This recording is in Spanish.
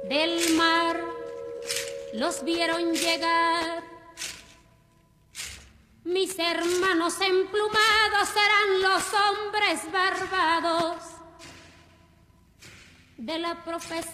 del mar los vieron llegar. Mis hermanos emplumados serán los hombres barbados de la profesión.